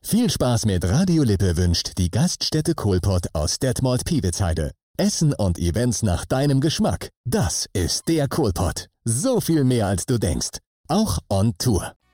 Viel Spaß mit Radio Lippe wünscht die Gaststätte Kohlpott aus Detmold-Piewitzheide. Essen und Events nach deinem Geschmack. Das ist der Kohlpott. So viel mehr als du denkst. Auch on Tour.